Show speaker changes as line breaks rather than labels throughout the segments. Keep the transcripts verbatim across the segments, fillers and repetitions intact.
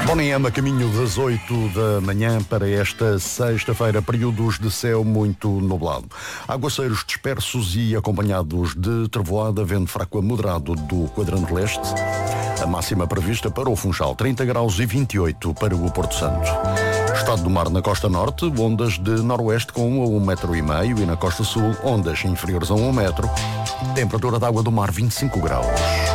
Bonema, caminho das oito da manhã para esta sexta-feira, períodos de céu muito nublado. Aguaceiros dispersos e acompanhados de trevoada, vento fraco a moderado do quadrante leste. A máxima prevista para o Funchal, trinta graus e vinte e oito para o Porto Santo. Estado do mar na costa norte, ondas de noroeste com um a um metro e meio, e na costa sul, ondas inferiores a um metro. Temperatura da água do mar, vinte e cinco graus.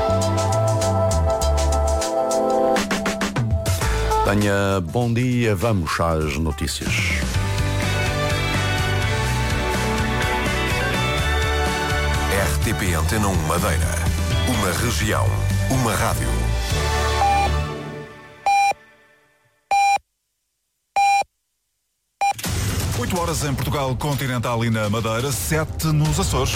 Tenha bom dia, vamos às notícias.
R T P Antena um Madeira. Uma região, uma rádio.
oito horas em Portugal continental e na Madeira, sete nos Açores.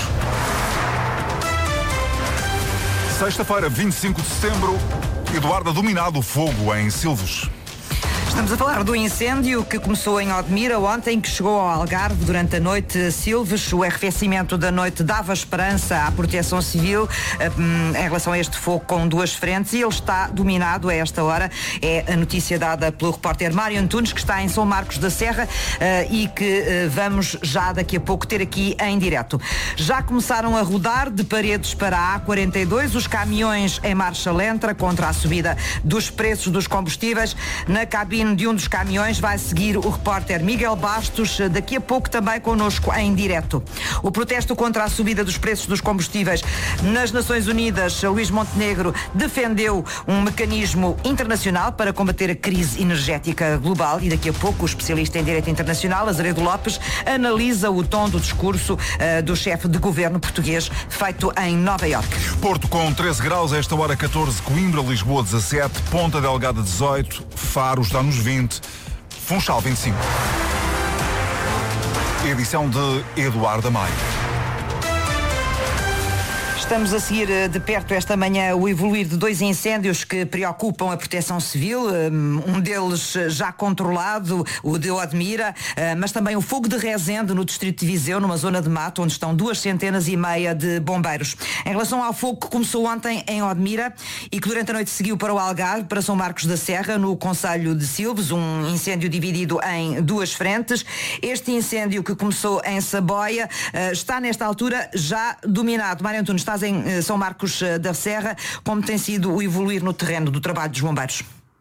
Sexta-feira, vinte e cinco de setembro, Eduardo, dominado o fogo em Silves.
Estamos a falar do incêndio que começou em Odmira ontem, que chegou ao Algarve durante a noite a Silves. O arrefecimento da noite dava esperança à Proteção Civil em relação a este fogo com duas frentes, e ele está dominado a esta hora. É a notícia dada pelo repórter Mário Antunes, que está em São Marcos da Serra e que vamos já daqui a pouco ter aqui em direto. Já começaram a rodar de Paredes para a A quarenta e dois os caminhões em marcha lenta contra a subida dos preços dos combustíveis. Na cabine de um dos caminhões vai seguir o repórter Miguel Bastos, daqui a pouco também connosco em direto. O protesto contra a subida dos preços dos combustíveis nas Nações Unidas, Luís Montenegro defendeu um mecanismo internacional para combater a crise energética global, e daqui a pouco o especialista em direito internacional, Azeredo Lopes, analisa o tom do discurso uh, do chefe de governo português feito em Nova Iorque.
Porto com treze graus, a esta hora catorze, Coimbra, Lisboa dezassete, Ponta Delgada dezoito, Faro está nos vinte, Funchal vinte e cinco. Edição de Eduardo Maia.
Estamos a seguir de perto esta manhã o evoluir de dois incêndios que preocupam a Proteção Civil, um deles já controlado, o de Odmira, mas também o fogo de Rezende, no distrito de Viseu, numa zona de mato onde estão duas centenas e meia de bombeiros. Em relação ao fogo que começou ontem em Odmira e que durante a noite seguiu para o Algarve, para São Marcos da Serra, no concelho de Silves, um incêndio dividido em duas frentes. Este incêndio que começou em Saboia está nesta altura já dominado. Mário Antunes, está em São Marcos da Serra, como tem sido o evoluir no terreno do trabalho dos bombeiros?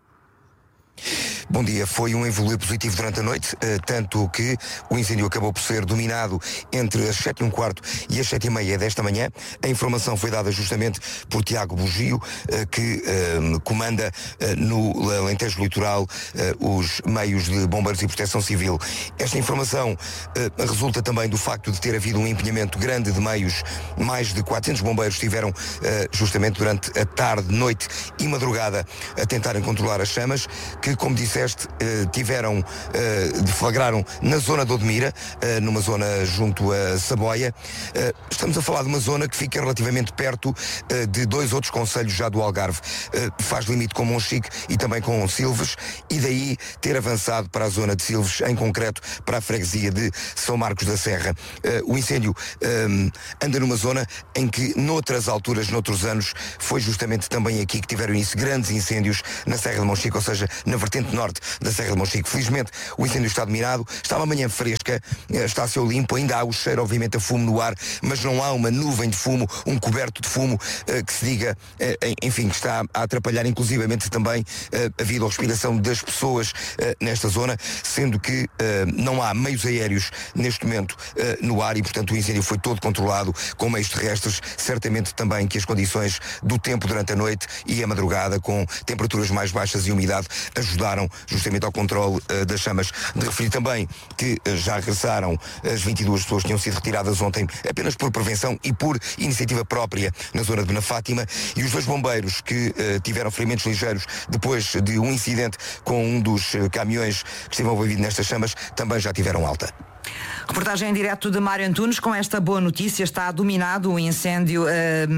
Bom dia, foi um evoluir positivo durante a noite, tanto que o incêndio acabou por ser dominado entre as sete e um quarto e as sete e meia desta manhã. A informação foi dada justamente por Tiago Bugio, que um, comanda no Alentejo Litoral os meios de bombeiros e proteção civil. Esta informação uh, resulta também do facto de ter havido um empenhamento grande de meios. Mais de quatrocentos bombeiros estiveram uh, justamente durante a tarde, noite e madrugada a tentarem controlar as chamas, que, como disseste, eh, tiveram, eh, deflagraram na zona de Odmira, eh, numa zona junto a Saboia. Eh, estamos a falar de uma zona que fica relativamente perto eh, de dois outros concelhos já do Algarve. Eh, faz limite com Monchique e também com Silves, e daí ter avançado para a zona de Silves, em concreto para a freguesia de São Marcos da Serra. Eh, o incêndio eh, anda numa zona em que, noutras alturas, noutros anos, foi justamente também aqui que tiveram início grandes incêndios na Serra de Monchique, ou seja, na vertente norte da Serra de Monchique. Felizmente o incêndio está dominado, está uma manhã fresca, está a céu limpo, ainda há o cheiro obviamente a fumo no ar, mas não há uma nuvem de fumo, um coberto de fumo que se diga, enfim, que está a atrapalhar inclusivamente também a vida ou respiração das pessoas nesta zona, sendo que não há meios aéreos neste momento no ar, e portanto o incêndio foi todo controlado com meios terrestres. Certamente também que as condições do tempo durante a noite e a madrugada, com temperaturas mais baixas e umidade, ajudaram justamente ao controle uh, das chamas. De referir também que uh, já regressaram as vinte e duas pessoas que tinham sido retiradas ontem apenas por prevenção e por iniciativa própria na zona de Benafátima, e os dois bombeiros que uh, tiveram ferimentos ligeiros depois de um incidente com um dos uh, caminhões que estiveram envolvidos nestas chamas também já tiveram alta.
Reportagem em direto de Mário Antunes. Com esta boa notícia, está dominado o incêndio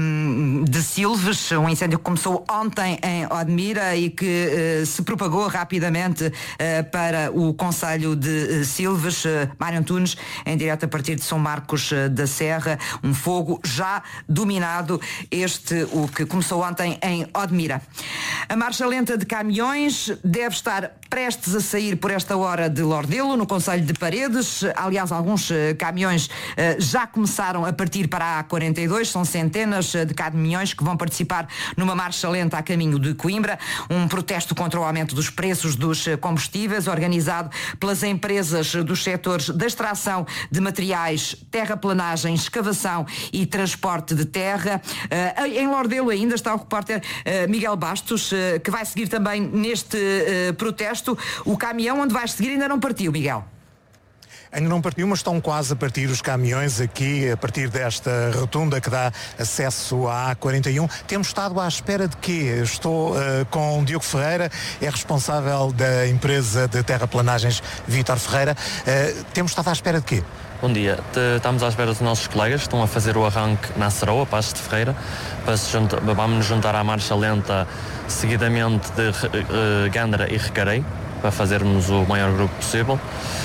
uh, de Silves, um incêndio que começou ontem em Odmira e que uh, se propagou rapidamente uh, para o concelho de uh, Silves. Uh, Mário Antunes, em direto a partir de São Marcos uh, da Serra, um fogo já dominado, este o que começou ontem em Odmira. A marcha lenta de caminhões deve estar prestes a sair por esta hora de Lordelo, no concelho de Paredes. Aliás, alguns uh, caminhões uh, já começaram a partir para a A quarenta e dois. São centenas uh, de caminhões que vão participar numa marcha lenta a caminho de Coimbra. Um protesto contra o aumento dos preços dos uh, combustíveis, organizado pelas empresas uh, dos setores da extração de materiais, terraplanagem, escavação e transporte de terra. Uh, em Lordelo ainda está o repórter uh, Miguel Bastos, uh, que vai seguir também neste uh, protesto. O caminhão onde vais seguir ainda não partiu, Miguel.
Ainda não partiu, mas estão quase a partir os caminhões aqui, a partir desta rotunda que dá acesso à A quarenta e um. Temos estado à espera de quê? Estou uh, com Diogo Ferreira, é responsável da empresa de terraplanagens Vítor Ferreira. Uh, temos estado à espera de quê?
Bom dia, estamos à espera dos nossos colegas que estão a fazer o arranque na Aceroa, Passos de Ferreira, para se juntar, vamos nos juntar à marcha lenta seguidamente de uh, Gândara e Recarei, para fazermos o maior grupo possível.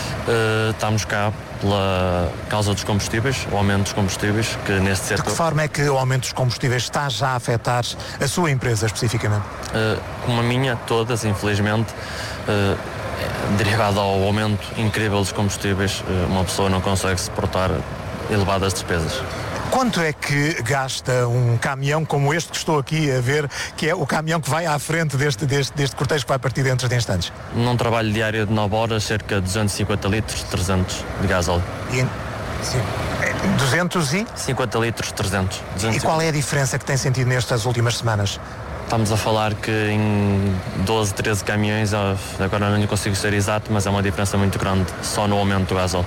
Uh, estamos cá pela causa dos combustíveis, o aumento dos combustíveis, que neste setor...
De que forma é que o aumento dos combustíveis está já a afetar a sua empresa especificamente?
Uh, como a minha, todas, infelizmente, uh, derivado ao aumento incrível dos combustíveis, uh, uma pessoa não consegue suportar elevadas despesas.
Quanto é que gasta um caminhão como este que estou aqui a ver, que é o caminhão que vai à frente deste, deste, deste cortejo que vai partir dentro de instantes?
Num trabalho diário de nove horas, cerca de duzentos e cinquenta litros, trezentos de gasóleo.
E, sim. duzentos e?
cinquenta litros, trezentos.
E qual é a diferença que tem sentido nestas últimas semanas?
Estamos a falar que em doze, treze caminhões, agora não consigo ser exato, mas é uma diferença muito grande só no aumento do gasóleo.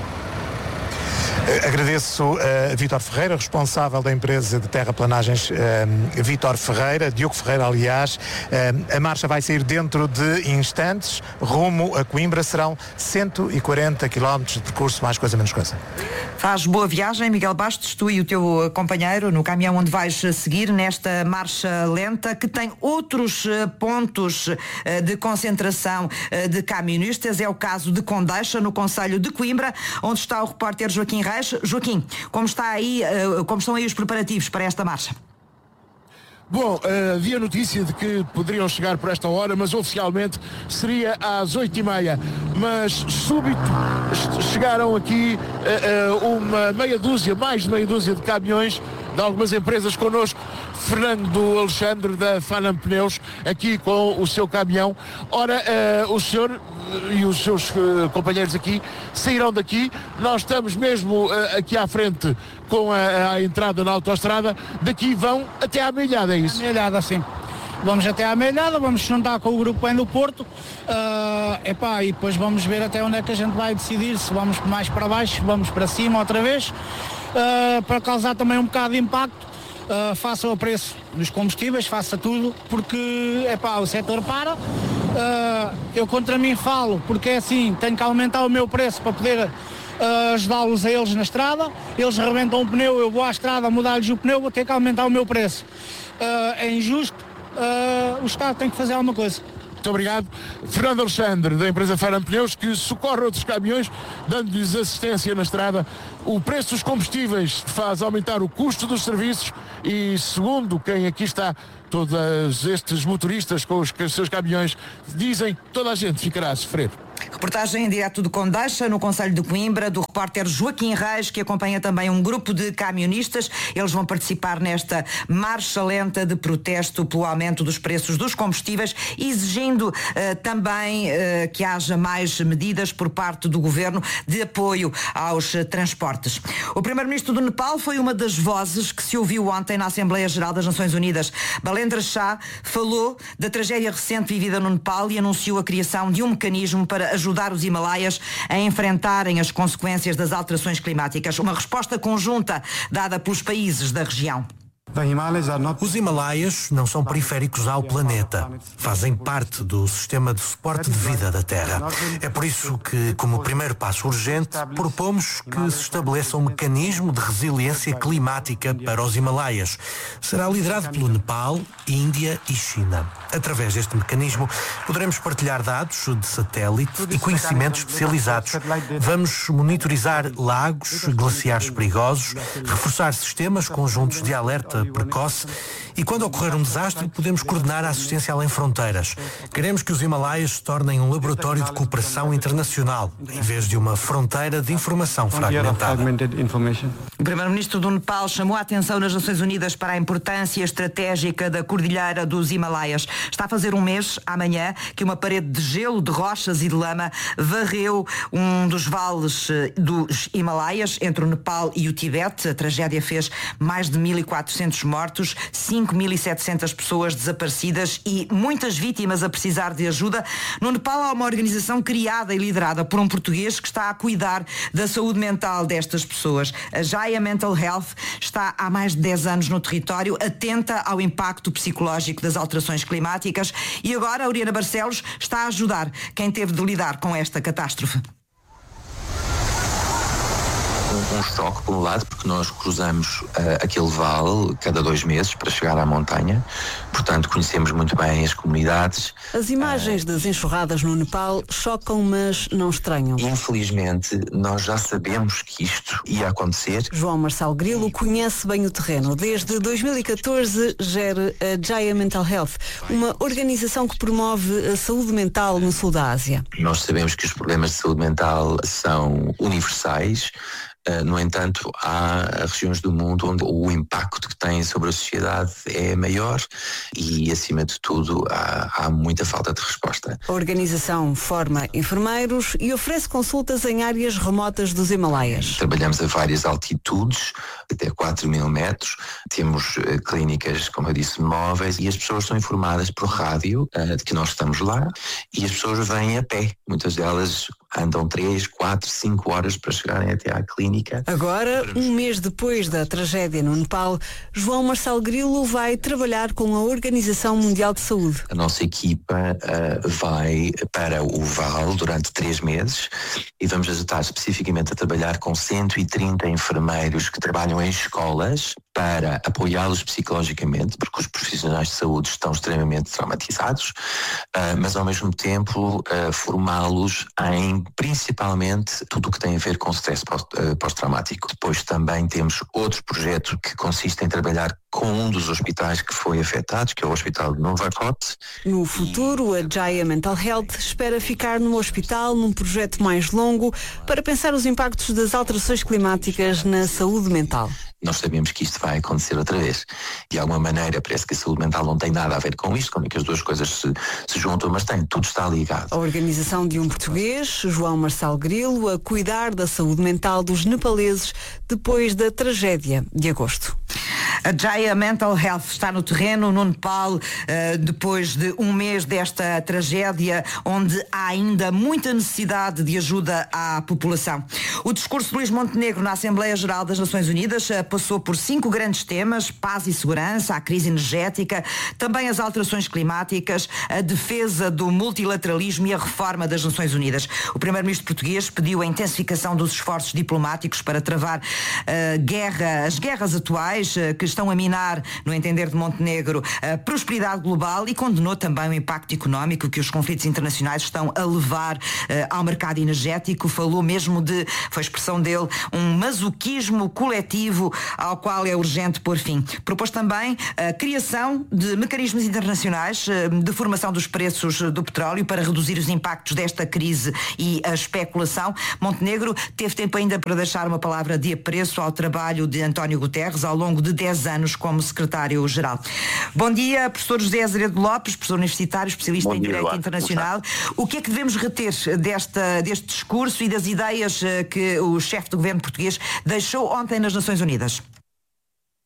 Agradeço a Vítor Ferreira, responsável da empresa de terraplanagens uh, Vítor Ferreira, Diogo Ferreira, aliás. Uh, a marcha vai sair dentro de instantes, rumo a Coimbra. Serão cento e quarenta quilómetros de percurso, mais coisa, menos coisa.
Faz boa viagem, Miguel Bastos, tu e o teu companheiro, no caminhão onde vais seguir nesta marcha lenta, que tem outros uh, pontos uh, de concentração uh, de camionistas. É o caso de Condeixa, no concelho de Coimbra, onde está o repórter Joaquim Reis. Joaquim, como, está aí, como estão aí os preparativos para esta marcha?
Bom, uh, havia notícia de que poderiam chegar por esta hora, mas oficialmente seria às oito e meia. Mas súbito chegaram aqui uh, uh, uma meia dúzia, mais de meia dúzia de caminhões de algumas empresas connosco. Fernando Alexandre da Fanam Pneus, aqui com o seu caminhão. Ora, uh, o senhor e os seus uh, companheiros aqui saíram daqui. Nós estamos mesmo uh, aqui à frente com a, a entrada na autoestrada. Daqui vão até à Meilhada, é isso?
À Meilhada, sim. Vamos até à Meilhada, vamos juntar com o grupo em do Porto, uh, epá, e depois vamos ver até onde é que a gente vai decidir, se vamos mais para baixo, vamos para cima outra vez, uh, para causar também um bocado de impacto. Uh, faça o preço dos combustíveis, faça tudo, porque epá, o setor para. Uh, eu contra mim falo, porque é assim, tenho que aumentar o meu preço para poder uh, ajudá-los a eles na estrada. Eles rebentam o pneu, eu vou à estrada mudar-lhes o pneu, vou ter que aumentar o meu preço. Uh, é injusto, uh, o Estado tem que fazer alguma coisa.
Muito obrigado. Fernando Alexandre, da empresa Fanam Pneus, que socorre outros caminhões, dando-lhes assistência na estrada. O preço dos combustíveis faz aumentar o custo dos serviços e, segundo quem aqui está, todos estes motoristas com os, com os seus caminhões, dizem que toda a gente ficará a sofrer.
Reportagem em direto de Condeixa, no concelho de Coimbra, do repórter Joaquim Reis, que acompanha também um grupo de camionistas. Eles vão participar nesta marcha lenta de protesto pelo aumento dos preços dos combustíveis, exigindo uh, também uh, que haja mais medidas por parte do governo de apoio aos uh, transportes. O primeiro-ministro do Nepal foi uma das vozes que se ouviu ontem na Assembleia Geral das Nações Unidas. Balendra Shah falou da tragédia recente vivida no Nepal e anunciou a criação de um mecanismo para ajudar os Himalaias a enfrentarem as consequências das alterações climáticas. Uma resposta conjunta dada pelos países da região.
Os Himalaias não são periféricos ao planeta. Fazem parte do sistema de suporte de vida da Terra. É por isso que, como primeiro passo urgente, propomos que se estabeleça um mecanismo de resiliência climática para os Himalaias. Será liderado pelo Nepal, Índia e China. Através deste mecanismo, poderemos partilhar dados de satélite e conhecimentos especializados. Vamos monitorizar lagos, glaciares perigosos, reforçar sistemas conjuntos de alerta precoce e, quando ocorrer um desastre, podemos coordenar a assistência além fronteiras. Queremos que os Himalaias se tornem um laboratório de cooperação internacional, em vez de uma fronteira de informação fragmentada.
O primeiro-ministro do Nepal chamou a atenção nas Nações Unidas para a importância estratégica da Cordilheira dos Himalaias. Está a fazer um mês, amanhã, que uma parede de gelo, de rochas e de lama varreu um dos vales dos Himalaias, entre o Nepal e o Tibete. A tragédia fez mais de mil e quatrocentos mortos, cinco mil e setecentas pessoas desaparecidas e muitas vítimas a precisar de ajuda. No Nepal há uma organização criada e liderada por um português que está a cuidar da saúde mental destas pessoas. A Jaya Mental Health está há mais de dez anos no território, atenta ao impacto psicológico das alterações climáticas, e agora a Oriana Barcelos está a ajudar quem teve de lidar com esta catástrofe.
Um choque, por um lado, porque nós cruzamos uh, aquele vale cada dois meses para chegar à montanha, portanto conhecemos muito bem as comunidades.
As imagens uh, das enxurradas no Nepal chocam, mas não estranham.
Infelizmente, nós já sabemos que isto ia acontecer.
João Marçal Grilo conhece bem o terreno. Desde dois mil e catorze gera a Jaya Mental Health, uma organização que promove a saúde mental no sul da Ásia.
Nós sabemos que os problemas de saúde mental são universais. Uh, no entanto, há regiões do mundo onde o impacto que têm sobre a sociedade é maior e, acima de tudo, há, há muita falta de resposta.
A organização forma enfermeiros e oferece consultas em áreas remotas dos Himalaias.
Trabalhamos a várias altitudes, até quatro mil metros. Temos uh, clínicas, como eu disse, móveis, e as pessoas são informadas por rádio uh, de que nós estamos lá, e as pessoas vêm a pé. Muitas delas andam três, quatro, cinco horas para chegarem até à clínica.
Agora, um mês depois da tragédia no Nepal, João Marçal Grilo vai trabalhar com a Organização Mundial de Saúde.
A nossa equipa uh, vai para o Vale durante três meses e vamos estar especificamente a trabalhar com cento e trinta enfermeiros que trabalham em escolas para apoiá-los psicologicamente, porque os profissionais de saúde estão extremamente traumatizados, uh, mas ao mesmo tempo uh, formá-los em principalmente tudo o que tem a ver com stress pós-traumático. Depois também temos outro projeto que consiste em trabalhar com um dos hospitais que foi afetado, que é o Hospital de Novakot.
No futuro, a Jaya Mental Health espera ficar no hospital num projeto mais longo para pensar os impactos das alterações climáticas na saúde mental.
Nós sabemos que isto vai acontecer outra vez. De alguma maneira, parece que a saúde mental não tem nada a ver com isto, como é que as duas coisas se, se juntam, mas tem, tudo está ligado.
A organização de um português, João Marçal Grilo, a cuidar da saúde mental dos nepaleses depois da tragédia de agosto.
A Jaya Mental Health está no terreno, no Nepal, depois de um mês desta tragédia, onde há ainda muita necessidade de ajuda à população. O discurso de Luís Montenegro na Assembleia Geral das Nações Unidas passou por cinco grandes temas: paz e segurança, a crise energética, também as alterações climáticas, a defesa do multilateralismo e a reforma das Nações Unidas. O primeiro-ministro português pediu a intensificação dos esforços diplomáticos para travar uh, guerra, as guerras atuais uh, que estão a minar, no entender de Montenegro, a prosperidade global, e condenou também o impacto económico que os conflitos internacionais estão a levar uh, ao mercado energético. Falou mesmo de, foi a expressão dele, um masoquismo coletivo ao qual é urgente pôr fim. Propôs também a criação de mecanismos internacionais uh, de formação dos preços do petróleo para reduzir os impactos desta crise e a especulação. Montenegro teve tempo ainda para deixar uma palavra de apreço ao trabalho de António Guterres ao longo de dez anos como secretário-geral. Bom dia, professor José Azeredo Lopes, professor universitário, especialista Bom em dia, Direito Eduardo. Internacional. O que é que devemos reter desta, deste discurso e das ideias que o chefe do governo português deixou ontem nas Nações Unidas?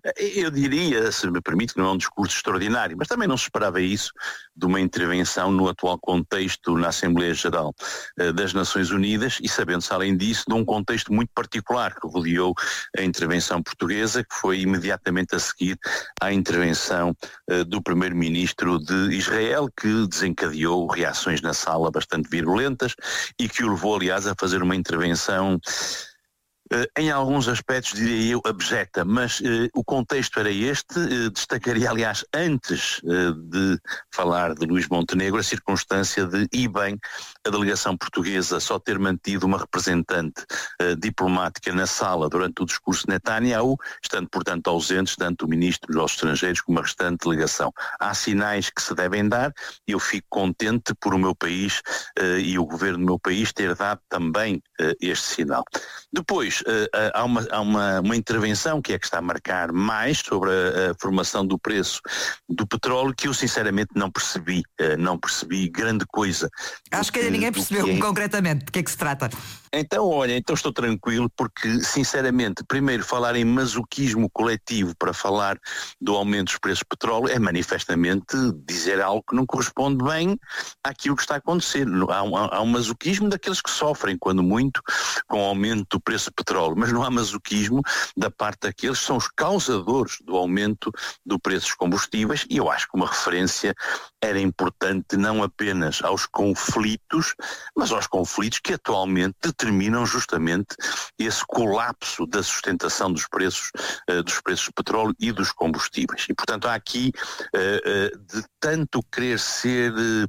Eu diria, se me permite, que não é um discurso extraordinário, mas também não se esperava isso de uma intervenção no atual contexto na Assembleia Geral uh, das Nações Unidas e sabendo-se, além disso, de um contexto muito particular que rodeou a intervenção portuguesa, que foi imediatamente a seguir à intervenção uh, do primeiro-ministro de Israel, que desencadeou reações na sala bastante virulentas e que o levou, aliás, a fazer uma intervenção Uh, em alguns aspectos, diria eu, abjeta, mas uh, o contexto era este. Uh, destacaria, aliás, antes uh, de falar de Luís Montenegro, a circunstância de, e bem, a delegação portuguesa só ter mantido uma representante uh, diplomática na sala durante o discurso de Netanyahu, estando, portanto, ausentes tanto o ministro dos Estrangeiros como a restante delegação. Há sinais que se devem dar e eu fico contente por o meu país uh, e o governo do meu país ter dado também uh, este sinal. Depois, Uh, uh, há, uma, há uma, uma intervenção que é que está a marcar mais sobre a, a formação do preço do petróleo que eu sinceramente não percebi, uh, não percebi grande coisa.
Acho que ainda ninguém percebeu que é... concretamente de que é que se trata.
Então, olha, então estou tranquilo porque, sinceramente, primeiro falar em masoquismo coletivo para falar do aumento dos preços do petróleo é manifestamente dizer algo que não corresponde bem àquilo que está a acontecer. Há um, há um masoquismo daqueles que sofrem, quando muito, com o aumento do preço do petróleo, mas não há masoquismo da parte daqueles que são os causadores do aumento do preço dos combustíveis e eu acho que uma referência era importante não apenas aos conflitos, mas aos conflitos que atualmente determinam justamente esse colapso da sustentação dos preços, uh, dos preços do petróleo e dos combustíveis. E, portanto, há aqui, uh, uh, de tanto querer ser uh,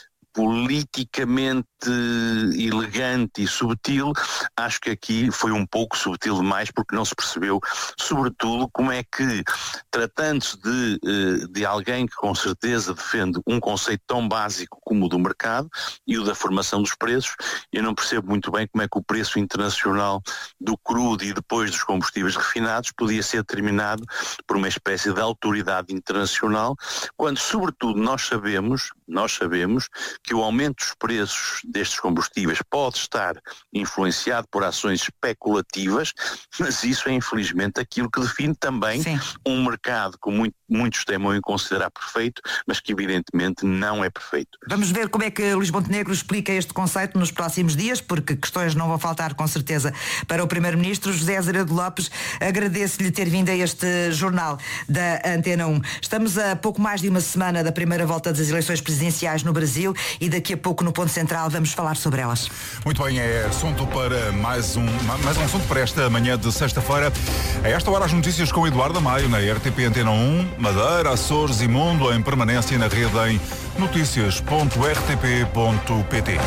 politicamente elegante e subtil, acho que aqui foi um pouco subtil demais porque não se percebeu, sobretudo, como é que, tratando-se de, de alguém que com certeza defende um conceito tão básico como o do mercado e o da formação dos preços, eu não percebo muito bem como é que o preço internacional do crudo e depois dos combustíveis refinados podia ser determinado por uma espécie de autoridade internacional, quando, sobretudo, nós sabemos, nós sabemos que o aumento dos preços destes combustíveis pode estar influenciado por ações especulativas, mas isso é infelizmente aquilo que define também Sim. um mercado que muito, muitos temem em considerar perfeito, mas que evidentemente não é perfeito.
Vamos ver como é que Luís Montenegro explica este conceito nos próximos dias, porque questões não vão faltar com certeza para o Primeiro-Ministro. José Azeredo Lopes, agradeço-lhe ter vindo a este jornal da Antena um. Estamos a pouco mais de uma semana da primeira volta das eleições presidenciais no Brasil e daqui a pouco no Ponto Central vamos falar sobre elas.
Muito bem, é assunto para mais um, mais um assunto para esta manhã de sexta-feira. A esta hora as notícias com Eduardo Maio na R T P Antena um, Madeira, Açores e Mundo em permanência na rede em notícias ponto r t p ponto p t.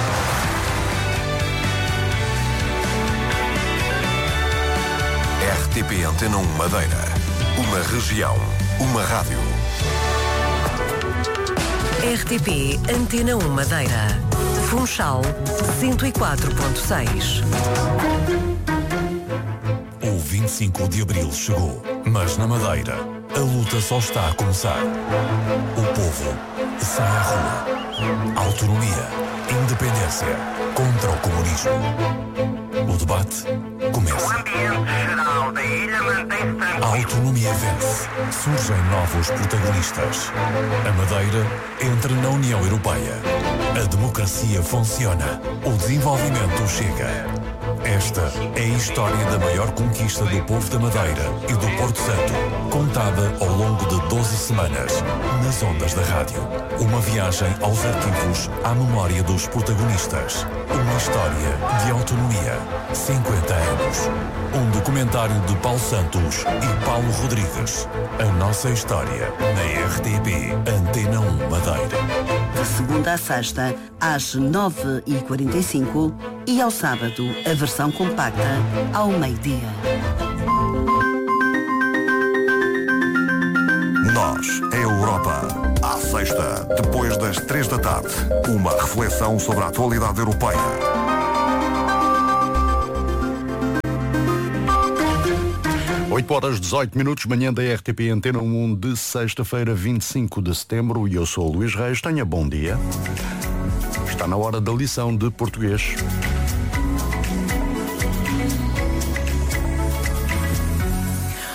R T P Antena um Madeira. Uma região, uma rádio.
R T P Antena um Madeira. Funchal cento e quatro ponto seis.
O vinte e cinco de Abril chegou, mas na Madeira a luta só está a começar. O povo sai à rua. Autonomia, independência, contra o comunismo. O debate começa.
O ambiente geral da ilha mantém-se tranquilo.
A autonomia vence. Surgem novos protagonistas. A Madeira entra na União Europeia. A democracia funciona. O desenvolvimento chega. Esta é a história da maior conquista do povo da Madeira e do Porto Santo, contada ao longo de doze semanas, nas ondas da rádio. Uma viagem aos arquivos à memória dos protagonistas. Uma história de autonomia. cinquenta anos. Um documentário de Paulo Santos e Paulo Rodrigues. A nossa história na R T P Antena um Madeira.
De segunda a sexta, às nove e quarenta e cinco e ao sábado, a versão compacta, ao meio-dia.
Nós, a Europa. À sexta, depois das três da tarde, uma reflexão sobre a atualidade europeia.
oito horas e dezoito minutos, manhã da R T P Antena um de sexta-feira, vinte e cinco de setembro, e eu sou o Luís Reis. Tenha bom dia. Está na hora da lição de português.
Ora,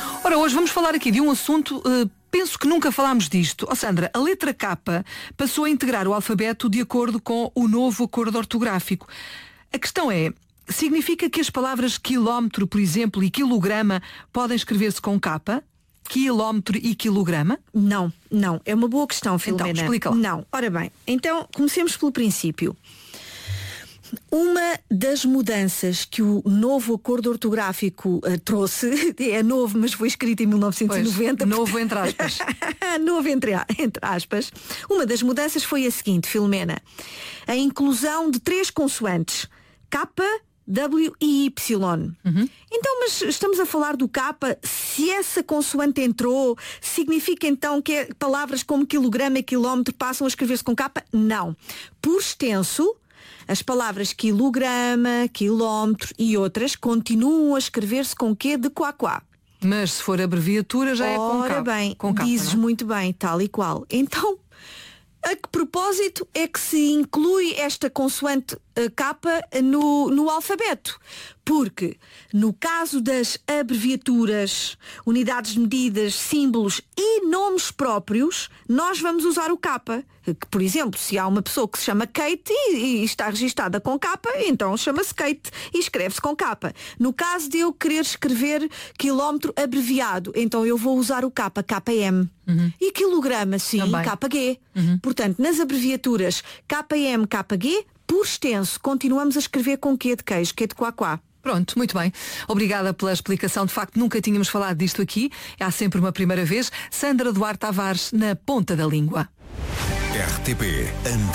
Hoje vamos falar aqui de um assunto, uh, penso que nunca falámos disto. Oh, Sandra, a letra K passou a integrar o alfabeto de acordo com o novo acordo ortográfico. A questão é, significa que as palavras quilómetro, por exemplo, e quilograma podem escrever-se com K? Quilómetro e quilograma?
Não, não. É uma boa questão, Filomena.
Então, explica lá.
Não. Ora bem, então comecemos pelo princípio. Uma das mudanças que o novo acordo ortográfico uh, trouxe, é novo, mas foi escrito em mil novecentos e noventa.
Pois, novo entre aspas.
Novo entre, entre aspas. Uma das mudanças foi a seguinte, Filomena. A inclusão de três consoantes. K, W e Y.
Uhum.
Então, mas estamos a falar do K, se essa consoante entrou, significa então que é, palavras como quilograma e quilómetro passam a escrever-se com K? Não. Por extenso, as palavras quilograma, quilómetro e outras continuam a escrever-se com Q de quá-quá.
Mas se for abreviatura já é com K.
Ora bem,
com K,
dizes
não é?
muito bem, tal e qual. Então, a que propósito é que se inclui esta consoante uh, K no, no alfabeto? Porque no caso das abreviaturas, unidades de medidas, símbolos e nomes próprios, nós vamos usar o K. Que, por exemplo, se há uma pessoa que se chama Kate e, e está registada com K, então chama-se Kate e escreve-se com K. No caso de eu querer escrever quilómetro abreviado, então eu vou usar o K, K M.
Uhum.
E quilograma, sim, K G.
Uhum.
Portanto, nas abreviaturas K M, K G, por extenso, continuamos a escrever com Q de queijo, Q de quá-quá.
Pronto, muito bem. Obrigada pela explicação. De facto, nunca tínhamos falado disto aqui. Há sempre uma primeira vez. Sandra Duarte Tavares, na ponta da língua.
R T P